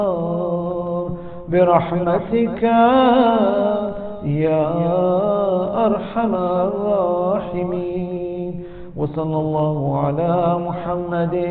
برحمتك يا أرحم الراحمين. وصلى الله على محمد